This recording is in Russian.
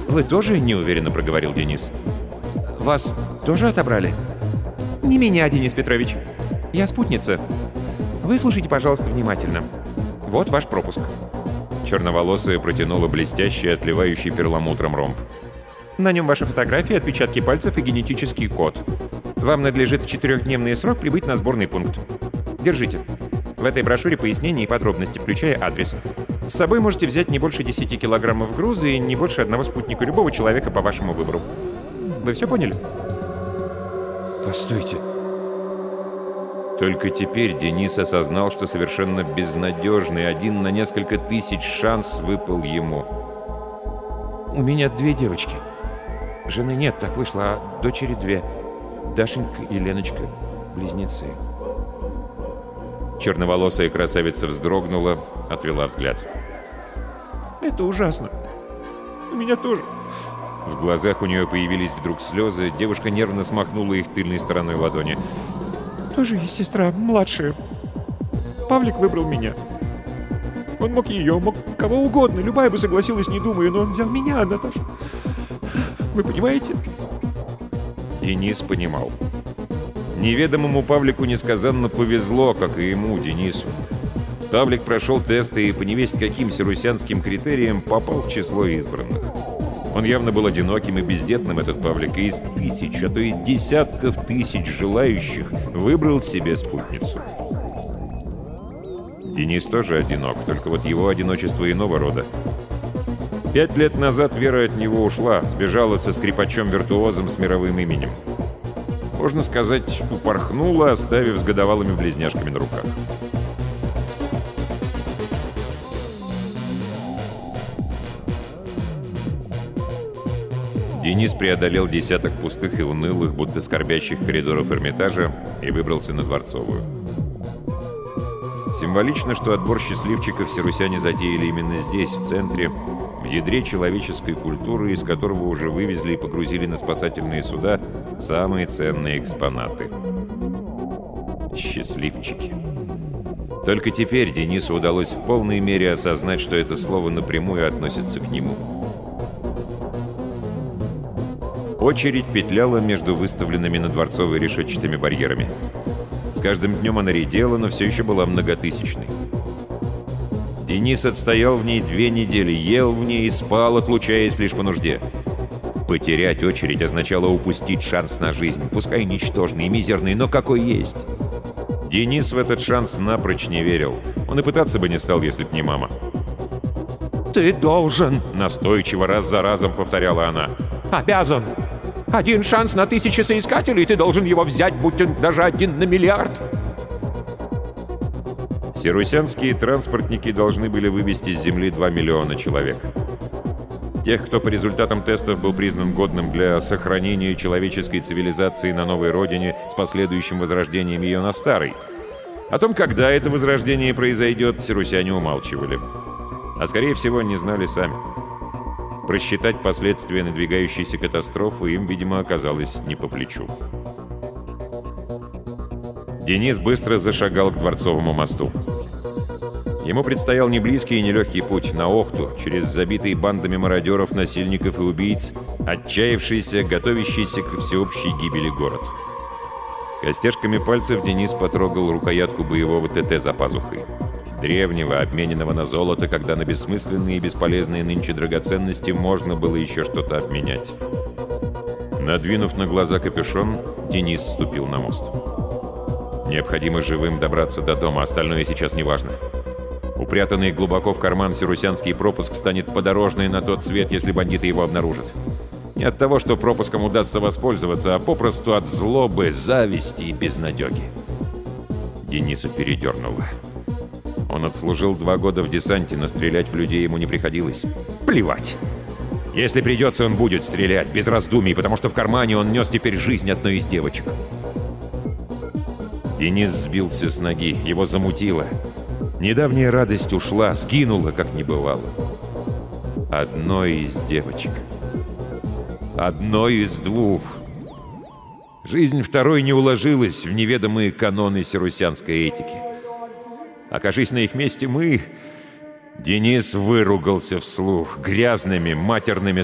Вы тоже неуверенно проговорил Денис. Вас тоже отобрали? Не меня, Денис Петрович. Я спутница. Выслушайте, пожалуйста, внимательно. Вот ваш пропуск. Черноволосая протянула блестящий, отливающий перламутром ромб. На нем ваши фотографии, отпечатки пальцев и генетический код. Вам надлежит в 4-дневный срок прибыть на сборный пункт. Держите. В этой брошюре пояснения и подробности, включая адрес. С собой можете взять не больше 10 килограммов груза и не больше одного спутника любого человека по вашему выбору. Вы все поняли? Постойте. Только теперь Денис осознал, что совершенно безнадежный, один на несколько тысяч шанс выпал ему. У меня 2 девочки. Жены нет, так вышло, а дочери 2. Дашенька и Леночка, близнецы. Черноволосая красавица вздрогнула, отвела взгляд. Это ужасно. У меня тоже. В глазах у нее появились вдруг слезы, девушка нервно смахнула их тыльной стороной ладони. Тоже есть сестра, младшая. Павлик выбрал меня. Он мог ее, мог кого угодно, любая бы согласилась, не думая, но он взял меня, Наташа. Вы понимаете? Денис понимал. Неведомому Павлику несказанно повезло, как и ему, Денису. Павлик прошел тесты и по невесть каким сирусянским критериям попал в число избранных. Он явно был одиноким и бездетным, этот Павлик, и из тысяч, а то и десятков тысяч желающих выбрал себе спутницу. Денис тоже одинок, только вот его одиночество иного рода. 5 лет назад Вера от него ушла, сбежала со скрипачом-виртуозом с мировым именем. Можно сказать, упорхнула, оставив с годовалыми близняшками на руках. Денис преодолел десяток пустых и унылых, будто скорбящих коридоров Эрмитажа и выбрался на Дворцовую. Символично, что отбор счастливчиков сирусяне затеяли именно здесь, в центре, в ядре человеческой культуры, из которого уже вывезли и погрузили на спасательные суда самые ценные экспонаты. Счастливчики. Только теперь Денису удалось в полной мере осознать, что это слово напрямую относится к нему. Очередь петляла между выставленными на Дворцовой решетчатыми барьерами. С каждым днем она редела, но все еще была многотысячной. Денис отстоял в ней 2 недели, ел в ней и спал, отлучаясь лишь по нужде. Потерять очередь означало упустить шанс на жизнь, пускай ничтожный и мизерный, но какой есть. Денис в этот шанс напрочь не верил. Он и пытаться бы не стал, если б не мама. «Ты должен!» — настойчиво раз за разом повторяла она. «Обязан! 1 шанс на 1000 соискателей, и ты должен его взять, будь он даже 1 на миллиард!» Сирусянские транспортники должны были вывести с Земли 2 миллиона человек. Тех, кто по результатам тестов был признан годным для сохранения человеческой цивилизации на новой родине с последующим возрождением ее на старой. О том, когда это возрождение произойдет, сирусяне умалчивали. А скорее всего, не знали сами. Просчитать последствия надвигающейся катастрофы им, видимо, оказалось не по плечу. Денис быстро зашагал к Дворцовому мосту. Ему предстоял неблизкий и нелегкий путь на Охту, через забитый бандами мародеров, насильников и убийц, отчаявшийся, готовящийся к всеобщей гибели город. Костяшками пальцев Денис потрогал рукоятку боевого ТТ за пазухой. Древнего, обмененного на золото, когда на бессмысленные и бесполезные нынче драгоценности можно было еще что-то обменять. Надвинув на глаза капюшон, Денис ступил на мост. Необходимо живым добраться до дома, остальное сейчас не важно. Упрятанный глубоко в карман сирусянский пропуск станет подорожной на тот свет, если бандиты его обнаружат. Не от того, что пропуском удастся воспользоваться, а попросту от злобы, зависти и безнадеги. Дениса передернуло. Он отслужил 2 года в десанте, но стрелять в людей ему не приходилось. Плевать! Если придется, он будет стрелять, без раздумий, потому что в кармане он нес теперь жизнь одной из девочек. Денис сбился с ноги, его замутило. Недавняя радость ушла, скинула, как не бывало. Одной из девочек. Одной из 2. Жизнь второй не уложилась в неведомые каноны сирусянской этики. Окажись на их месте мы... Денис выругался вслух грязными матерными